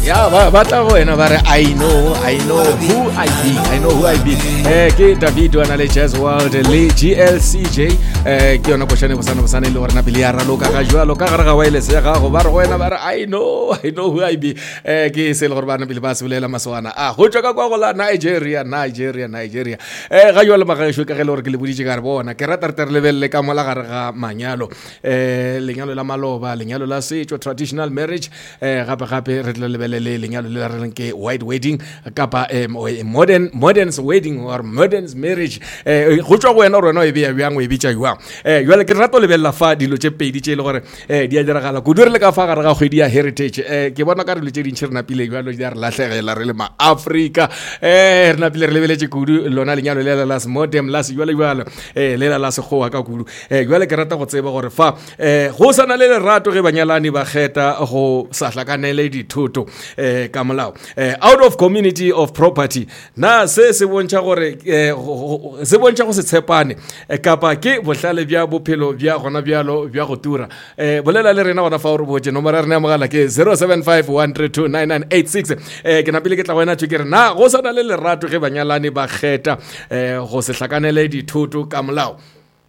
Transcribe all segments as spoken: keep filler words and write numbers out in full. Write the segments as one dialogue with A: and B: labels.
A: Ya ba batla go wena ba re I know I know who I be I know who I be eh ke David wa na le Jazz World le G L C J eh ke yona boshane bosana bosana le rena pele ya raloka ga jwalo ka gare ga wireless ya gago ba re go wena ba re I know I know who I be eh ke se le gore bana pele ba se bolela maswana a go tswa ka kwa go la Nigeria Nigeria Nigeria eh ga jwalo ba ga shwe ka ge le gore ke le boditse ka re bona ke rata re lebelle ka mola gare ga manyalo eh lenyalo la maloba lenyalo la setso traditional marriage eh gape gape re tla lebelle le lenyalo le re ke white wedding kapa modern modern wedding or modern marriage eh go tswa go wena rona e be ya bjang e bitsa jwa eh jwale ke rato lebella fa dilo tše pedi tše le gore eh di a diragala go dire le ka fa gare ga kgwedi ya heritage eh ke bona ka re le tše dintšhe rena pile jwalo di a re lahlegela re le ma Africa eh rena pile re lebeletse kudu lona lenyalo le la modern la jwale jwalo eh le la segoa ka kudu eh jwale ke rata go tseba gore fa eh go sana le lerato ge banyalani ba geta go sahlakanele dithoto eh ka molao eh out of community of property na se se bontša gore eh se bontša go se tshepane kapa ke bohlale bja bophelo bja gona bjalo bja go tura eh bolela le rena gona fa o re botse nomoro rena mogala ke zero seven five one three two nine nine eight six eh ke napile ke tla wena tšwe ke re na go sana le lerato ge banyalani ba geta eh go se hlakanele dithoto ka molao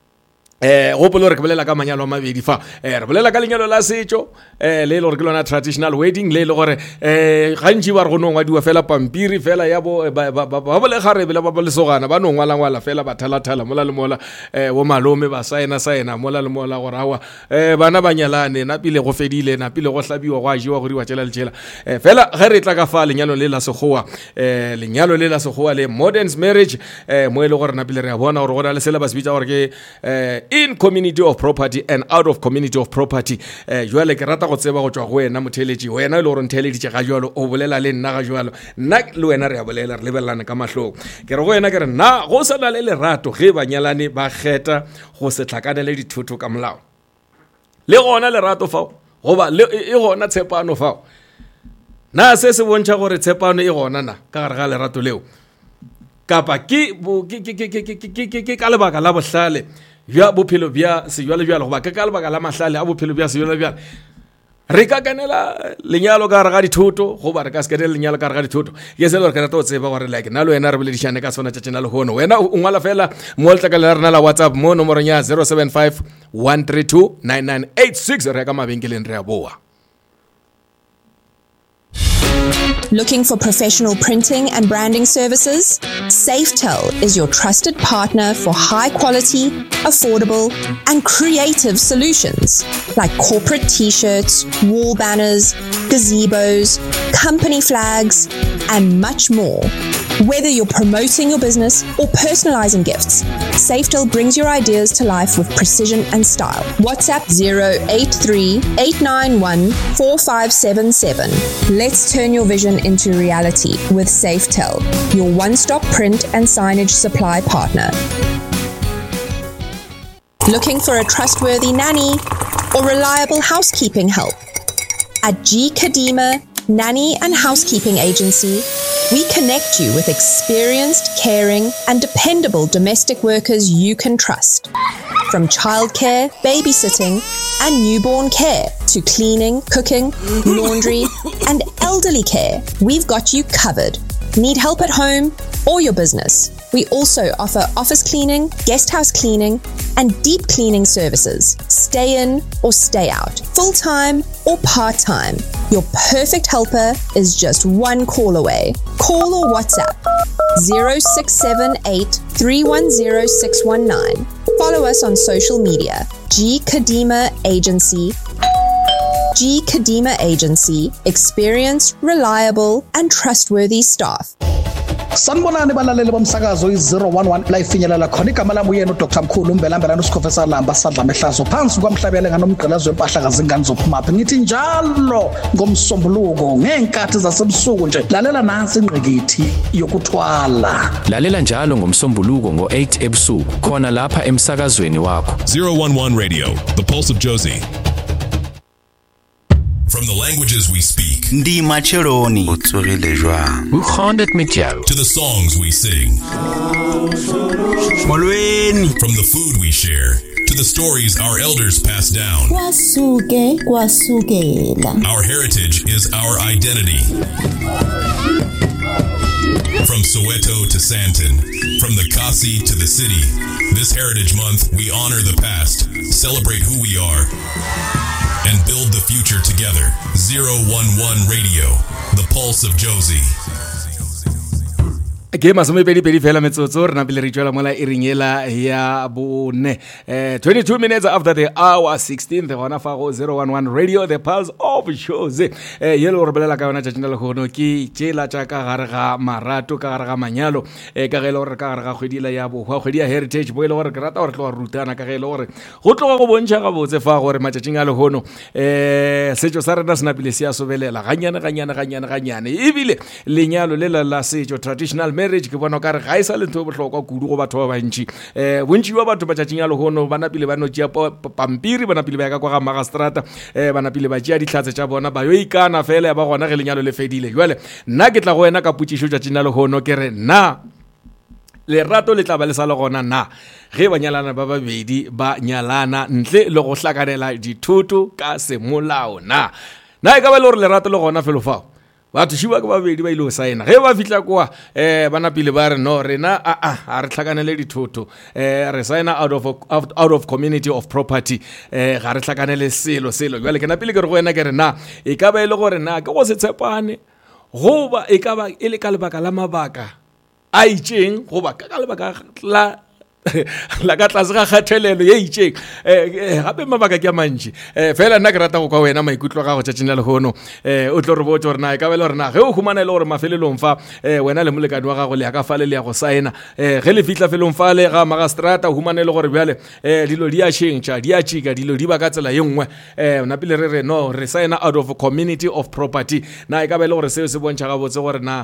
A: eh go polo re ke bolela ka manyalo a mabedi fa eh re bolela ka lenyalo la setso eh le le gore ke lona traditional wedding le le gore eh gantši ba re go nongwa diwa fela pampiri fela ya bo ba bo le gare bela ba bo le sogana ba nongwa langwala fela ba thala thala mola le mola eh bo malome ba saena saena mola le mola gore hawa eh bana banyalane na pile go fedile na pile go hlabiwa go a jiwa go diwa tšela le tšela eh fela ge re tla ka fa lenyalo le la segoa eh lenyalo le la segoa le modern marriage eh mo e le gore na pile re a bona gore go na le sela ba se bitsa gore ke eh in community of property and out of community of property eh jwale ke rata go tseba go tswa go wena motheletši wena le gore ntheleditše ga jwalo o bolela le nna ga jwalo nna le wena re a bolela re lebelelana ka mahlong ke re go wena ke re na go sana le lerato ge banyalane ba geta go se hlakanele dithoto ka molao le gona lerato fao goba e gona tshepano fao na se se bontšha gore tshepano e gona na ka gare ga lerato leo kapa ke ke ka lebaka la bohlale bja bophelo bja sejwale bjalo goba ke ka lebaka la mahlale a bophelo bja sejwale bjalo re ka kanela lenyalo ka gare ga dithoto goba re ka se kanela lenyalo ka gare ga dithoto ke se le gore ke rata go tseba gore like nna le wena re boledišane ka sona tšatšina le gono wena o ngwala fela mo letlakale la rena la WhatsApp mo nomorong ya zero seven five one three two nine nine eight six re ka mabenkeleng re a boa.
B: Looking for professional printing and branding services? Safetel is your trusted partner for high quality, affordable, and creative solutions like corporate t-shirts, wall banners, gazebos, company flags, and much more. Whether you're promoting your business or personalizing gifts, Safetel brings your ideas to life with precision and style. WhatsApp zero eight three eight nine one four five seven seven. Let's turn your vision into reality with Safetel, your one-stop print and signage supply partner. Looking for a trustworthy nanny or reliable housekeeping help? At G. Kadima Nanny and Housekeeping Agency, we connect you with experienced, caring, and dependable domestic workers you can trust. From childcare, babysitting, and newborn care to cleaning, cooking, laundry, and elderly care, we've got you covered. Need help at home or your business? We also offer office cleaning, guest house cleaning, and deep cleaning services. Stay in or stay out, full-time or part-time. Your perfect helper is just one call away. Call or WhatsApp zero six seven eight three one zero six one nine. Follow us on social media. G. Kadima Agency. G. Kadima Agency. Experienced, reliable, and trustworthy staff.
C: Sanibonani balaleli bomsakazo i-zero one one la ifinyelela khona igama lami uyena uDr Mkhulu Mbelambela noSikhofesa Lamba sadla mehlazo phansi kwamhlabele nganomgqilazo wempahla kazingane zophumaphi ngithi njalo ngomsombuluko ngenkathi zasebusuku nje lalela nansi ingqikithi yokuthwala
D: lalela njalo ngomsombuluko ngo eight ebusuku khona lapha emsakazweni wakho
E: zero one one Radio, the pulse of Josie. From the languages we speak,
F: Ndi macheloni utsogile jwang.
D: Hoe gaan dit met jou?
E: To the songs we sing,
F: Molweni.
E: from the food we share, to the stories our elders passed down.
G: Kwasuke kwasukela.
E: Our heritage is our identity. From Soweto to Sandton, from the Kasi to the city, this Heritage Month, we honor the past, celebrate who we are, and build the future together. zero one one Radio, the pulse of Josie.
A: Ke masome pedi pedi fela metsotso re na pele re tswela mola iringela ya bone eh twenty-two minutes after the hour sixteen the gona fa go zero one one Radio, the pulse of Josie. eh yelo re belela ka yona tšatšina le gono ke tšela tša ka gare ga marato ka gare ga manyalo eh ka gele gore ka gare ga kgwedila ya bo hwa kgwedi ya heritage bo ile gore ke rata gore tlo rutana ka gele gore go tloga go bontšha ga botse fa gore matšatšing a le gono eh setšo sa rena sena pele se a sobelela ganyane ganyane ganyane ganyane ebile lenyalo le la setšo traditional marriage ke bona ka re ga isa le ntho bohlokwa kudu go batho ba bantši eh bontši ba batho ba tšatšing ya le gono bana pele ba no tšea pampiri bana pele ba ya ka kwa ga magastrata eh bana pele ba tšea ditlhatse tša bona ba yo ikana fela ba gona ge lenyalo le fedile jwale nna ke tla go wena ka putšišo tšatšing ya le gono ke re na lerato le tla ba le sa le gona na ge ba nyalana ba babedi ba nyalana ntle le go hlakanela dithoto ka semolao na na e ka ba le gore lerato le gona felo fao batho shiwa ka babedi ba ile go saena ge ba fitla kwa eh bana pele ba re no rena a a a re tlhakanele dithoto eh re saena out of out, out of community of property eh ga re tlhakanele selo selo jwale ke na pele ke re go wena ke re na e ka ba ile gore na ke go se tshepane go ba e ka ba e le ka lebaka la mabaka a itšeng go ba ka lebaka la la ka tlase ga kgathelelo ye itšeng eh gape mabaka ke a mantši eh fela nna ke rata go kwa wena maikutlo ga go tšatšina le gono eh o tlo re botse gore na e ka bele gore na ge o humanela gore mafelelong fa eh wena le molekane wa gago le ya ka fale le ya go saena eh ge le fitla felong fale ga magastrata o humanela gore bjale eh dilo di a tšhentšha di a tšika dilo di ba ka tsela ye nngwe eh na pele re re no re saena out of community of property na e ka bele gore seo se bontšha ga botse gore na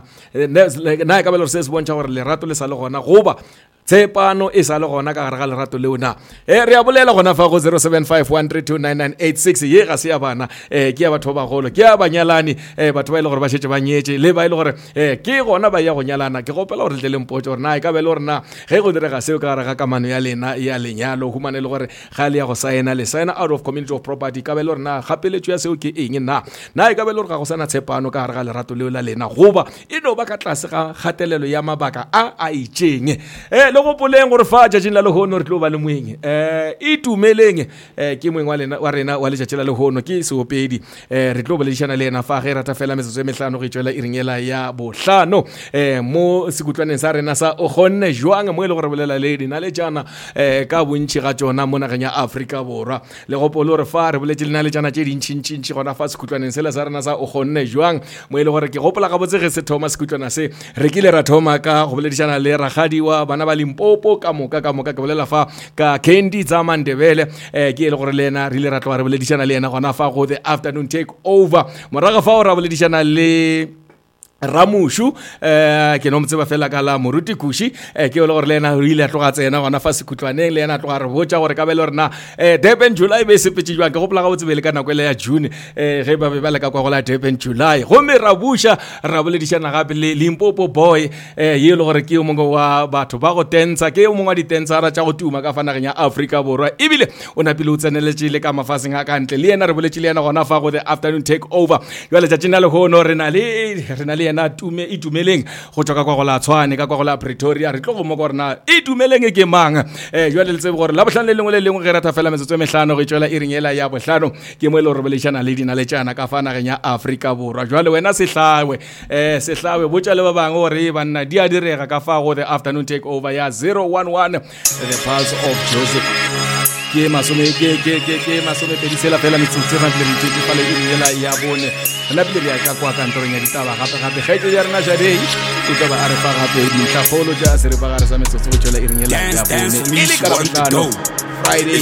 A: na e ka bele gore se se bontšha gore lerato le sa le gona goba tshepano e sa le gona ka gare ga lerato leo na eh re a bolela gona fa go zero seven five one three two nine nine eight six ye ga se ya bana eh ke ya batho ba golo ke ya banyalani eh batho ba ile gore ba shetse ba nyetse le ba ile gore eh ke gona ba ya go nyalana ke gopela gore le le mpotse gore na e ka be le gore na ge go direga seo ka gare ga kamano ya lena ya lenyalo humane le gore ga le ya go saena le saena out of community of property ka be le gore na gapeletšo ya seo ke eng na na e ka be le gore ga go sana tshepano ka gare ga lerato leo la lena goba e no ba ka tlase ga gatelelo ya mabaka a a itšeng eh le go poleng gore fa tšatšing la lehono re tlo ba le moeng eh e tumeleng eh ke moeng wa lena wa rena wa letšatši la lehono ke seopedi eh re tlo boledišana le ena fa ge rata fela metsotso e mehlano go itšwela iringela ya bohlano eh mo sekutlwaneng sa rena sa o kgonne jwang mo e le gore bolela le dina le jana eh ka bontši ga tsona mo nageng ya Afrika Borwa le go polo re fa re boletše lena le jana tše dintšintšintši gona fa sekutlwaneng sela sa rena sa o kgonne jwang mo e le gore ke gopola ga botse ge se thoma sekutlwana se re kile ra thoma ka go boledišana le ragadi wa bana ba Limpopo ka moka ka moka ke bolela fa ka Candy tsa Mandebele eh ke ile gore le ena re ile ra tloga re boledišana le ena gona fa go the afternoon take over moraga fa o ra boledišana le Ramushu eh ke no mtseba fela ka la Moruti Kushi eh ke le gore le ena o ile a tloga tsena gona fa sekutlwaneng le ena a tloga re botša gore ka be le rena eh Durban July be sepetše jwa ke gopola ga botse be le ka nako ile ya June eh ge ba be ba le ka kwa go la Durban July go me ra busha ra boledišana gape le Limpopo boy eh ye le gore ke o mongwe wa batho ba go tensa ke o mongwe wa di tensara tša go tuma ka fanageng ya Afrika Borwa ebile o na pele o tseneletše le ka mafaseng a ka ntle le ena re boletše le ena gona fa go the afternoon take over jwale tšatšing le gono re na le re na le na tume e tumeleng go tšwa ka kwa go la Tshwane ka kwa go la Pretoria re tlo go mo gore na e tumeleng ke mang eh jwale le tsebe gore la bohlano le lengwe le lengwe ge rata fela metsotso e mehlano go itšwela iringela ya bohlano ke mo e le gore boledišana le dina le tšana ka fanageng ya Afrika Borwa jwale wena sehlawe eh sehlawe botša le ba bangwe gore banna di a direga ka fa go the afternoon take over ya zero one one the pulse of Joseph ke masome ke ke ke ke masome pedi sela fela metsotso ra pele metsotso fa le iringela ya bone la pele ya ka kwa kantorong ya ditaba gape gape ge ya rena jadei o tla ba a re fa gape dintlha kgolo ja se re ba gare sa metsotso go tšwela iringela ya bone ile ka bohlano Friday